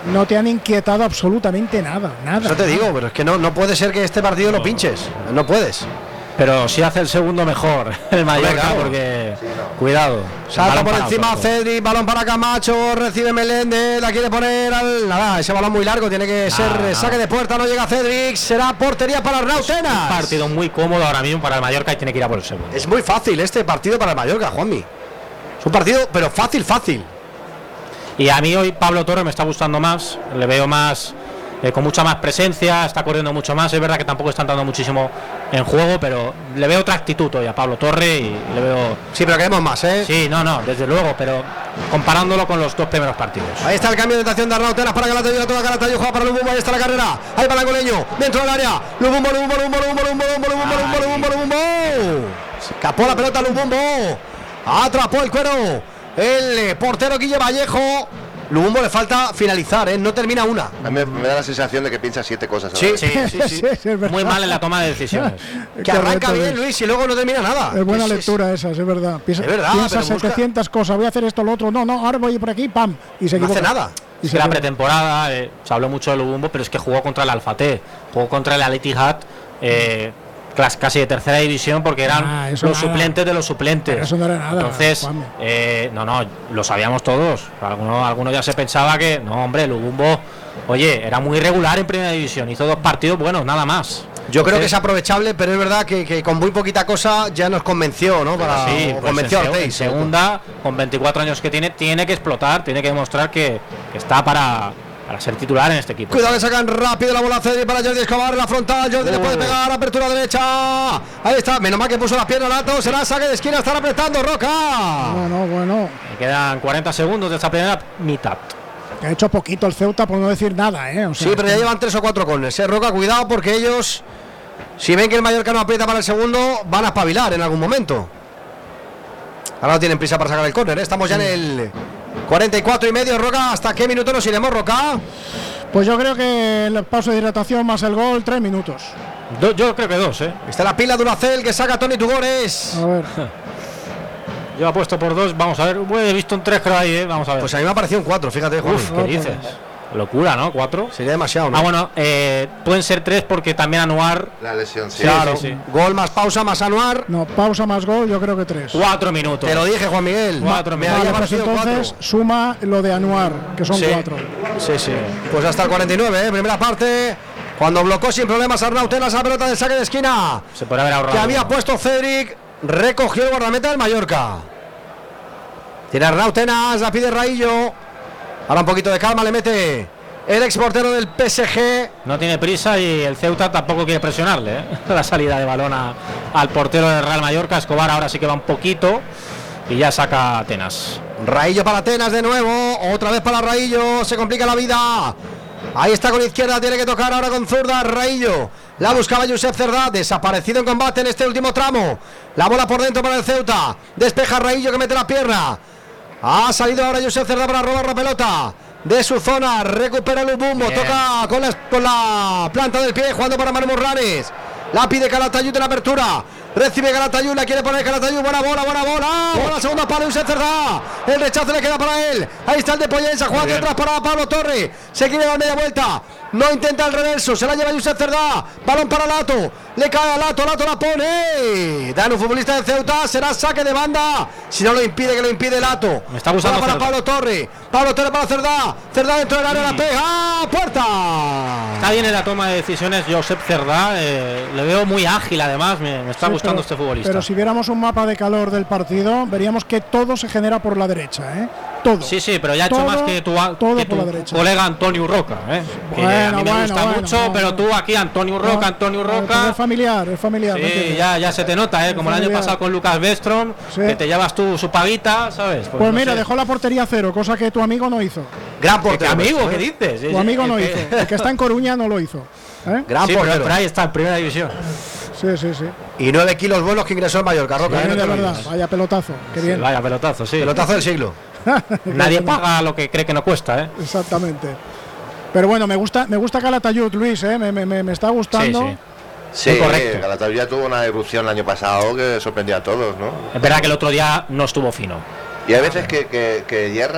No te han inquietado absolutamente nada. Eso te digo, pero es que no puede ser que este partido lo pinches. No puedes. Pero sí hace el segundo mejor el Mallorca, porque cuidado. Salta por encima Cedric, balón para Camacho, recibe Meléndez, la quiere poner nada, ese balón muy largo, tiene que ser saque de puerta, no llega Cedric, será portería para Arnau Tenas. Un partido muy cómodo ahora mismo para el Mallorca y tiene que ir a por el segundo. Es muy fácil este partido para el Mallorca, Juanmi. Es un partido, pero fácil. Y a mí hoy Pablo Torre me está gustando más, le veo más, con mucha más presencia, está corriendo mucho más. Es verdad que tampoco está entrando muchísimo en juego, pero le veo otra actitud hoy a Pablo Torre y le veo... Sí, pero queremos más, ¿eh? Sí, no, desde luego, pero comparándolo con los dos primeros partidos. Ahí está el cambio de orientación de Arnau Tenas para Calatayud, toda Calatayud, juega para Lubumbo, ahí está la carrera, ahí para el goleño, dentro del área, Lubumbo. Escapó la pelota Lubumbo, atrapó el cuero, el portero Guille Vallejo. Lubumbo le falta finalizar, no termina una. A mí me da la sensación de que piensa 7 cosas. Sí. Muy mal en la toma de decisiones. Que arranca bien Luis y luego no termina nada. Es buena lectura esa, es verdad. Piensa 700 cosas, voy a hacer esto, lo otro, no, ahora voy por aquí, pam, y se equivoca. No hace nada. Es que la pretemporada se habló mucho de Lubumbo, pero es que jugó contra el Al-Fateh, jugó contra el Al-Ittihad, casi de tercera división, porque eran los suplentes de los suplentes. Pero eso no era nada. Entonces, lo sabíamos todos. Algunos ya se pensaba que, no, hombre, Lubumbo, oye, era muy irregular en primera división, hizo 2 partidos buenos, nada más. Yo creo que es aprovechable, pero es verdad que con muy poquita cosa ya nos convenció, ¿no? Convenció a Ortiz. En segunda, con 24 años que tiene que explotar, tiene que demostrar que está para ser titular en este equipo. Cuidado que sacan rápido la bola a Cedric para Jordi Escobar, la frontal, Jordi le puede pegar, apertura derecha, ahí está, menos mal que puso las piernas Lato, será saque de esquina, estará apretando Roca. Bueno. Me quedan 40 segundos de esta primera mitad. Que ha hecho poquito el Ceuta, por no decir nada, O sea, sí, pero ya llevan 3 o 4 corners, Roca, cuidado porque ellos, si ven que el Mallorca no aprieta para el segundo, van a espabilar en algún momento. Ahora no tienen prisa para sacar el córner, estamos ya en el 44 y medio, Roca. ¿Hasta qué minuto nos iremos, Roca? Pues yo creo que el pausa de hidratación más el gol, 3 minutos. Yo creo que 2, Está la pila Duracell que saca Toni Tugores. A ver. Yo apuesto por 2, vamos a ver. He visto un 3 creo ahí, vamos a ver. Pues a mí me ha parecido un 4, fíjate, Juan. ¿Qué dices? Locura, ¿no? 4. Sería demasiado, ¿no? Bueno, pueden ser 3 porque también Anuar. La lesión, sí. Claro, sí. Gol más pausa más Anuar. No, pausa más gol, yo creo que 3. 4 minutos. Te lo dije, Juan Miguel. 4 me minutos. había Pues parecido entonces 4. suma lo de Anuar, que son 4. Sí. Pues hasta el 49, primera parte. Cuando blocó sin problemas Arnau Tenas la pelota del saque de esquina. Se puede haber ahorrado. Que había puesto Cedric. Recogió el guardameta del Mallorca. Tiene Arnau Tenas, la pide Raillo. Ahora un poquito de calma le mete el ex portero del PSG. No tiene prisa y el Ceuta tampoco quiere presionarle, la salida de balón al portero del Real Mallorca. Escobar ahora sí que va un poquito y ya saca Tenas. Raillo para Tenas de nuevo. Otra vez para Raillo. Se complica la vida. Ahí está con izquierda. Tiene que tocar ahora con zurda. Raillo. La buscaba Josep Cerdá. Desaparecido en combate en este último tramo. La bola por dentro para el Ceuta. Despeja Raillo que mete la pierna. Ha salido ahora Josep Cerdá para robar la pelota de su zona. Recupera Lubumbo. Bien. Toca con la planta del pie. Jugando para Manu Morranes. La pide Calatayud en la apertura. Recibe Calatayud, la quiere poner Calatayud. Buena bola. Bola segunda para Josep Cerdá. El rechazo le queda para él. Ahí está el de Pollensa. Juega hacia atrás para Pablo Torre. Se quiere dar media vuelta. No intenta el reverso. Se la lleva Josep Cerdá. Balón para Lato. Le cae a Lato la pone. Dan un futbolista de Ceuta. Será saque de banda. Si no lo impide, que lo impide Lato. Me está gustando para Cerdá. Pablo Torre para Cerdá. Cerdá dentro del área, la pega. ¡Puerta! Está bien en la toma de decisiones Josep Cerdá. Le veo muy ágil además. Me está gustando este futbolista. Pero si viéramos un mapa de calor del partido, veríamos que todo se genera por la derecha, Todo. Sí, pero ya ha hecho Todo, más que tu por la derecha. colega Antonio Roca, que a mí me gusta mucho, pero tú aquí Antonio Roca. Es familiar. Sí, ya se te nota, como el año pasado con Lucas Bestrom, que te llevas tú su paguita, ¿sabes? Pues no mira, sé. dejó la portería 0, cosa que tu amigo no hizo. Gran ¿Qué portero. amigo? ¿Qué dices? Tu amigo no hizo. El que está en Coruña no lo hizo. Gran Sí, portero. pero ahí está, en primera división. Sí. Y 9 kilos buenos que ingresó el Mallorca, Roca. Bien, No te de lo verdad, olvides. vaya pelotazo. Qué bien. Vaya pelotazo, sí. Pelotazo del siglo. Nadie paga lo que cree que no cuesta, Exactamente. Pero bueno, me gusta Calatayud, Luis, me está gustando. Sí, correcto. Calatayud ya tuvo una erupción el año pasado que sorprendió a todos, ¿no? Es verdad que el otro día no estuvo fino. Y hay veces que hierra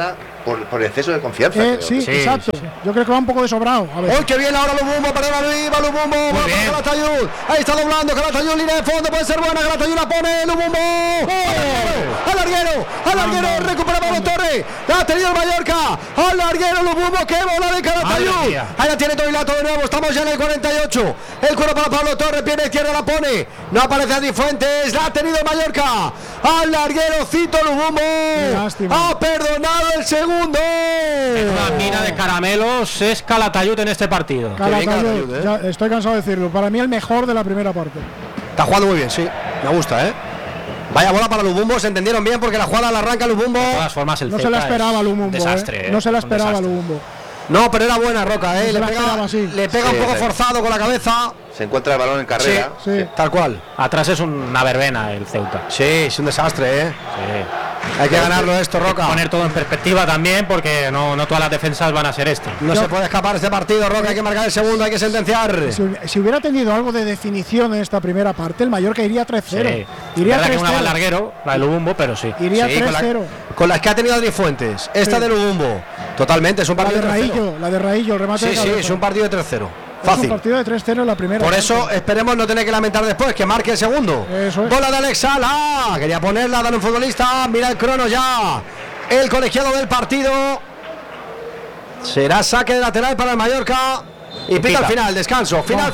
por exceso de confianza. Sí, exacto. Yo creo que va un poco de sobrado. ¡Uy, qué bien! Ahora Lubumbo, para arriba, Lubumbo. Va Calatayud. Ahí está doblando Calatayud, línea de fondo. Puede ser buena. Calatayud la pone. Lubumbo. Al larguero. Recupera Pablo Torre. La ha tenido el Mallorca. Al larguero, Lubumbo. ¡Qué bola de Calatayud! Ahí la tiene Toilato de nuevo. Estamos ya en el 48. El cuero para Pablo Torre. Pierna izquierda la pone. No aparece Andy Fuentes. La ha tenido el Mallorca. Al larguero, Cito Lubumbo. Ha perdonado el segundo. Una mina de caramelos es Calatayud en este partido. Calatayud, ya estoy cansado de decirlo. Para mí el mejor de la primera parte. Está jugando muy bien, sí. Me gusta, Vaya bola para Lubumbo, se entendieron bien porque la jugada la arranca Lubumbo. De todas formas, el no se la esperaba Lubumbo. Desastre, no se la esperaba Lubumbo. No, pero era buena Roca, No le pega un poco forzado con la cabeza. Se encuentra el balón en carrera. Sí. Tal cual. Atrás es una verbena el Ceuta. Sí, es un desastre, Sí. Hay que ganarlo esto, Roca. Poner todo en perspectiva también, porque no todas las defensas van a ser esto. No se puede escapar este partido, Roca. Hay que marcar el segundo, hay que sentenciar. Si hubiera tenido algo de definición en esta primera parte, el Mallorca iría 3-0. Sí. Iría 3-0. Que una va al larguero, la de Lubumbo, pero sí. Iría 3-0. Con las que ha tenido Adri Fuentes. Esta de Lubumbo. Totalmente, es un partido de 3-0. La de Raillo, el remate de cabeza. Sí, es un partido de 3-0. Fácil. Es un partido de 3-0 en la primera. Por eso esperemos no tener que lamentar después que marque el segundo. Eso es. Bola de Alex Sala. Quería ponerla, dar un futbolista. Mira el crono ya. El colegiado del partido. Será saque de lateral para el Mallorca. Y pita al final, descanso. Final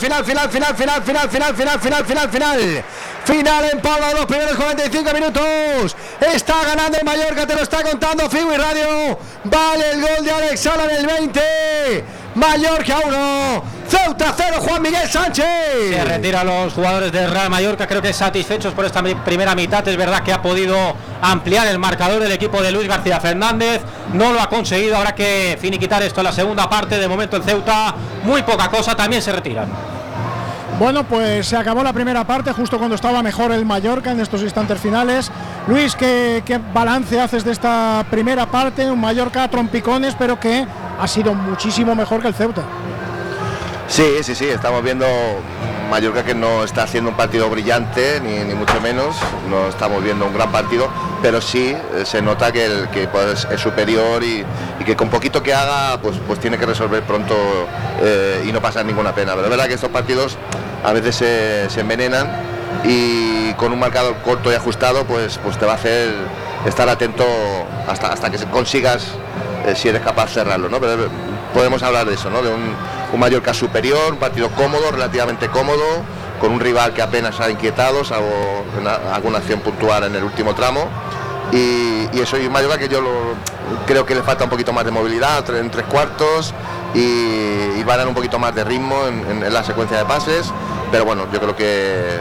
en Palma de los primeros 45 minutos. Está ganando el Mallorca, te lo está contando Figui Radio. Vale el gol de Alex Sala en el 20. Mallorca 1, Ceuta 0, Juan Miguel Sánchez. Se retira a los jugadores del Real Mallorca, creo que satisfechos por esta primera mitad. Es verdad que ha podido ampliar el marcador del equipo de Luis García Fernández. No lo ha conseguido, habrá que finiquitar esto en la segunda parte. De momento el Ceuta, muy poca cosa, también se retiran. Bueno, pues se acabó la primera parte justo cuando estaba mejor el Mallorca en estos instantes finales. Luis, ¿qué balance haces de esta primera parte? Un Mallorca a trompicones, pero que ha sido muchísimo mejor que el Ceuta. Sí, estamos viendo Mallorca que no está haciendo un partido brillante, ni mucho menos, no estamos viendo un gran partido, pero sí se nota que pues, es superior y que con poquito que haga pues tiene que resolver pronto y no pasar ninguna pena. Pero es verdad que estos partidos a veces se envenenan y con un marcador corto y ajustado pues te va a hacer estar atento hasta que consigas si eres capaz de cerrarlo, ¿no? Pero podemos hablar de eso, ¿no? De un Mallorca superior, un partido cómodo, relativamente cómodo, con un rival que apenas ha inquietado, salvo alguna acción puntual en el último tramo. Y eso, y un Mallorca que yo creo que le falta un poquito más de movilidad en tres cuartos y van a dar un poquito más de ritmo en la secuencia de pases. Pero bueno, yo creo que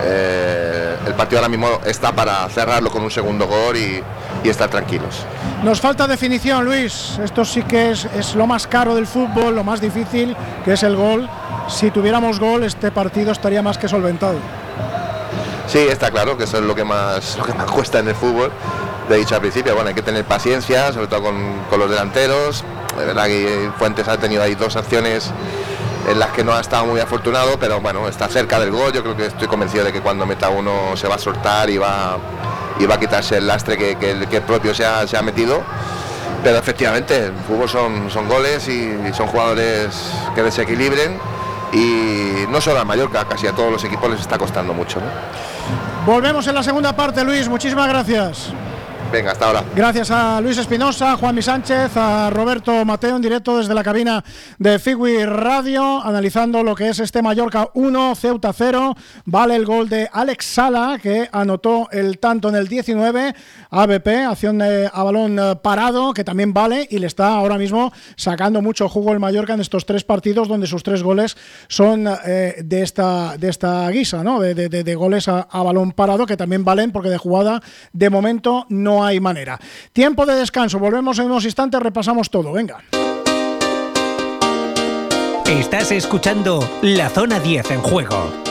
el partido ahora mismo está para cerrarlo con un segundo gol y estar tranquilos. Nos falta definición, Luis. Esto sí que es lo más caro del fútbol, lo más difícil, que es el gol. Si tuviéramos gol, este partido estaría más que solventado. Sí, está claro que eso es lo que más cuesta en el fútbol. Lo he dicho al principio, bueno, hay que tener paciencia, sobre todo con los delanteros. De verdad que Fuentes ha tenido ahí dos acciones en las que no ha estado muy afortunado, pero bueno, está cerca del gol. Yo creo que estoy convencido de que cuando meta uno se va a soltar y va a quitarse el lastre que el propio se ha metido. Pero efectivamente, el fútbol son goles y son jugadores que desequilibren, y no solo a Mallorca, casi a todos los equipos les está costando mucho, ¿no? Volvemos en la segunda parte, Luis, muchísimas gracias. Venga, hasta ahora. Gracias a Luis Espinosa, a Juanmi Sánchez, a Roberto Mateo en directo desde la cabina de Figui Radio, analizando lo que es este Mallorca 1, Ceuta 0. Vale el gol de Alex Sala, que anotó el tanto en el 19, ABP, acción a balón parado, que también vale, y le está ahora mismo sacando mucho jugo el Mallorca en estos tres partidos, donde sus tres goles son de esta guisa, ¿no? De goles a balón parado, que también valen, porque de jugada de momento no hay manera. Tiempo de descanso, volvemos en unos instantes, repasamos todo, venga. Estás escuchando La Zona 10 en juego.